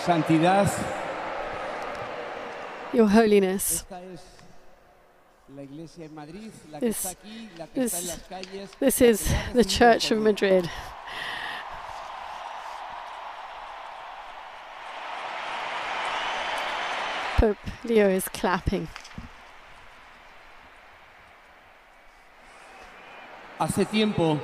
Santidad. Your Holiness, Esta es la iglesia en Madrid, la que está aquí, la que está en las calles. this is the Church of Madrid. Pope Leo is clapping. Hace tiempo,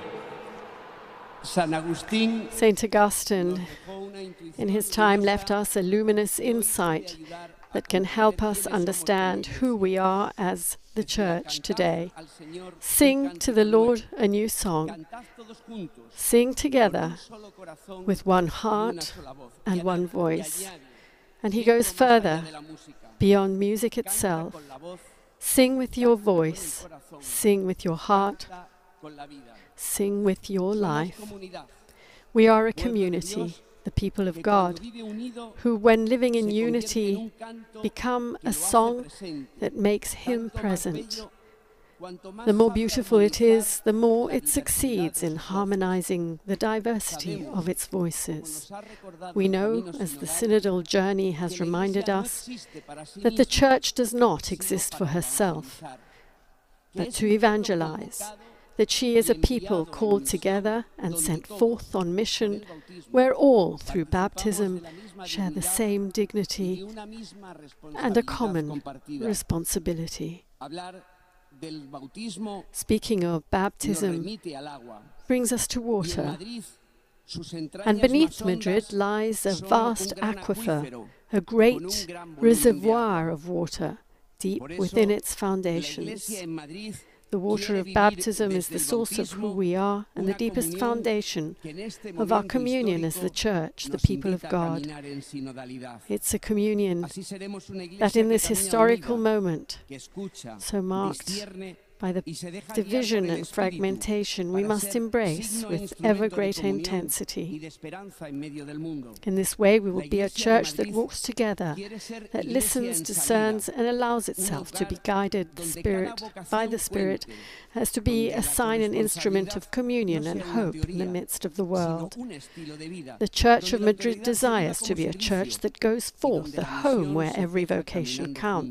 San Agustín Saint Augustine, nos dejó una intuición in his time, curiosa left us a luminous insight that can help us understand who we are as the Church today. al Señor. Sing to the Lord a new song. Cantad todos juntos, Sing con together un solo corazón with one y una heart sola voz. and Y one añade, voice. y añade, And he "Siento goes más allá further, de la música. beyond music Canta itself. con la voz, Sing with your canta con el voice. corazón, Sing with your heart. canta con la vida. Sing with your Somos life. comunidad We are a pueblo de community, Dios, the people of que cuando God, vive unido who, when living se in convierte en unity, un canto become que a lo hace song presente. that makes Him Tanto más present. bello, cuanto más The more sabe beautiful it is, armonizar the more la it diversidad succeeds de in sus voces. harmonizing the diversity Sabemos, of its como voices. nos ha recordado We el know, camino as the sinodal, synodal journey has que la reminded Iglesia no us, existe para sí that the misma, Church does not sino exist for para herself, evangelizar, que but es to un pueblo evangelize, convocado that she is a y people enviado en called misión, together and donde sent todos, forth on por mission, el bautismo, where all, through participamos baptism, de la misma share the dignidad same y dignity de una misma and a responsabilidad common compartida. responsibility. Hablar del bautismo Speaking of nos baptism remite al agua. brings us to Y en water, Madrid, sus and entrañas beneath más Madrid hondas lies a son vast un gran aquifer, acuífero a con un great gran volumen de reservoir agua. of water deep Por eso, within its la foundations. Iglesia en Madrid The water quiere of vivir baptism is desde the el source of who bautismo we are and the una deepest comunión foundation que en este of our momento communion as the histórico Church, the nos people of invita a God. caminar en sinodalidad. It's a communion Así seremos una that iglesia in que this camina historical unida, moment, que escucha, so marked discierne by the y se deja guiar division por el and Espíritu fragmentation, we para must ser embrace signo e with ever instrumento de greater comunión y intensity. de esperanza en medio del mundo. In this way, we La will be a Iglesia de church that Madrid walks together, quiere ser that iglesia listens, en discerns, salida, and allows un itself to be lugar guided donde Spirit, cada by the vocación Spirit, cuente, as to be donde a la sign and instrument corresponsabilidad of communion no and sea una hope in the teoría, midst of the sino world. un estilo de vida, The Church donde of la Madrid autoridad se viva desires to como be a servicio church that goes y forth, donde a la home misión where se every cifra vocation caminando counts,